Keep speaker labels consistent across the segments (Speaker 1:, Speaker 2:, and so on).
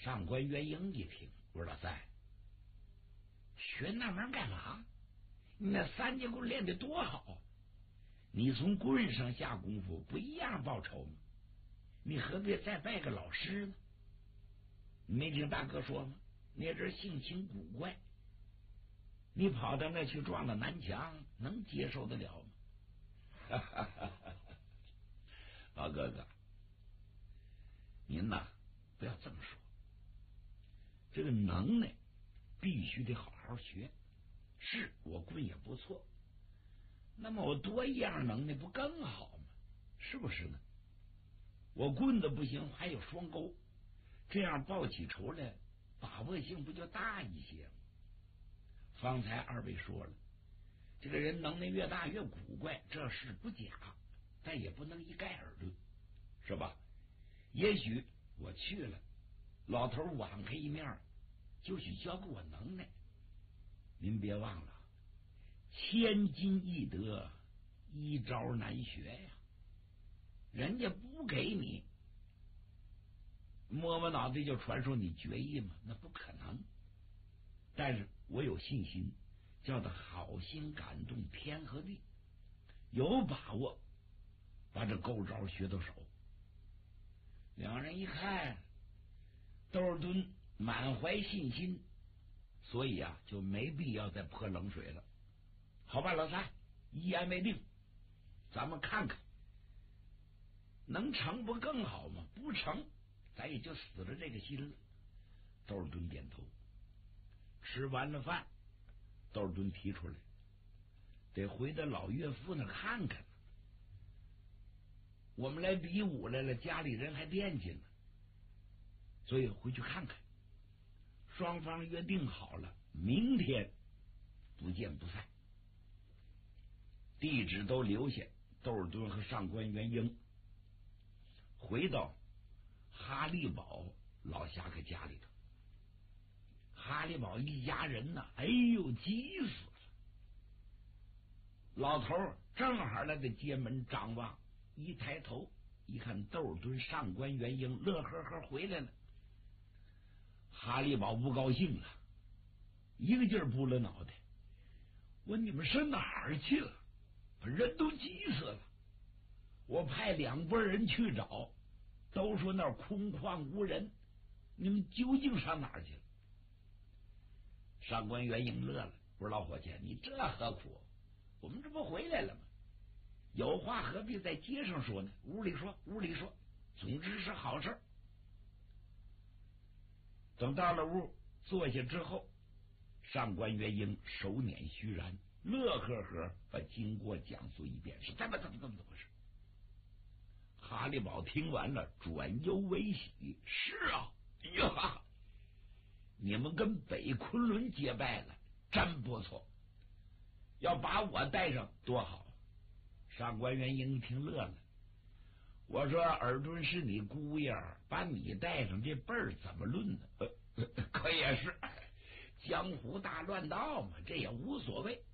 Speaker 1: 上官元英一听，我说老三，学那玩意儿干嘛？你那三节棍练得多好，你从棍上下功夫不一样报酬吗？你何必再拜个老师呢？你没听大哥说吗？那人性情古怪，你跑到那去撞了南墙，能接受得了吗？老哥哥，您呐不要这么说，这个能耐必须得好好学。是我棍也不错，那么我多一样能耐不更好吗？是不是呢？我棍子不行，还有双钩，这样报起仇来把握性不就大一些吗？方才二位说了，这个人能耐越大越古怪，这是不假，但也不能一概而论，是吧？也许我去了，老头网开一面，就许教给我能耐。您别忘了，千金易得，一招难学呀。人家不给你，摸摸脑袋就传授你绝艺吗？那不可能。但是我有信心，叫他好心感动天和地，有把握把这勾招学到手。两人一看，窦尔敦满怀信心，所以啊，就没必要再泼冷水了。好吧，老三，一言为定，咱们看看能成不更好吗？不成，咱也就死了这个心了。窦尔敦点头。吃完了饭，窦尔敦提出来，得回到老岳父那看看。我们来比武来了，家里人还惦记呢，所以回去看看。双方约定好了，明天不见不散。地址都留下，窦尔敦和上官元英回到哈利堡老侠客家里头。哈利堡一家人呢，哎呦，急死了。老头正好来在街门张望，一抬头一看窦尔敦、上官元英乐呵呵回来了。哈利堡不高兴了，一个劲儿扑了脑袋，我你们是哪儿去了？人都急死了。我派两拨人去找，都说那儿空旷无人，你们究竟上哪儿去了？上官元英乐了，我说老伙计，你这何苦？我们这不回来了吗？有话何必在街上说呢？屋里说，屋里说，总之是好事。等到了屋坐下之后，上官元英手捻须髯，乐呵呵把经过讲述一遍，是怎么回事？哈利堡听完了，转忧为喜，是啊，呀，你们跟北昆仑结拜了，真不错，要把我带上多好。上官元英听乐了，我说尔敦是你姑爷，把你带上这辈儿怎么论呢？可也是江湖大乱道嘛，这也无所谓。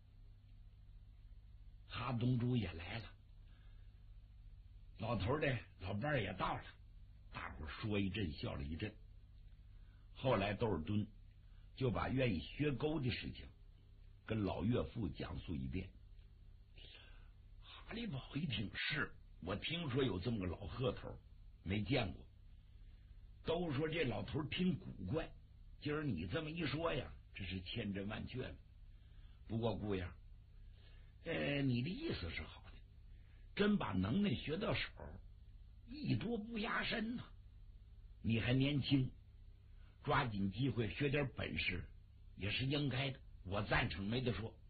Speaker 1: 哈东珠也来了，老头的老伴儿也到了，大伙说一阵笑了一阵。后来窦尔敦就把愿意学钩的事情跟老岳父讲述一遍。哈利堡一听，是我听说有这么个老鹤头，没见过，都说这老头挺古怪，今儿你这么一说呀，这是千真万确了。不过姑爷，你的意思是好的，真把能耐学到手，艺多不压身呐。你还年轻，抓紧机会学点本事也是应该的，我赞成，没得说。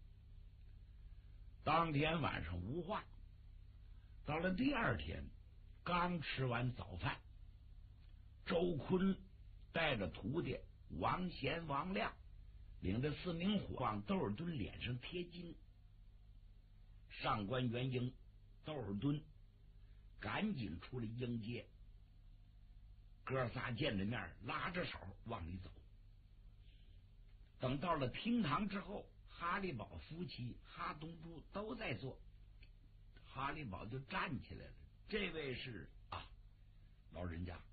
Speaker 1: 当天晚上无话，到了第二天，刚吃完早饭，周坤带着徒弟王贤、王亮，领着4名伙往窦尔敦脸上贴金。上官元英、窦尔敦赶紧出来迎接，哥仨见着面，拉着手往里走。等到了厅堂之后，哈利堡夫妻、哈东珠都在坐，哈利堡就站起来了。这位是老人家